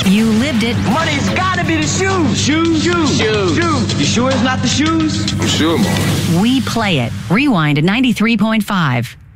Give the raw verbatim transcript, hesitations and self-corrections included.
You lived it. Money's gotta be the shoes. Shoes, shoes, shoes. Shoes. You sure it's not the shoes? I'm sure, Mom. We play it. Rewind at ninety-three point five.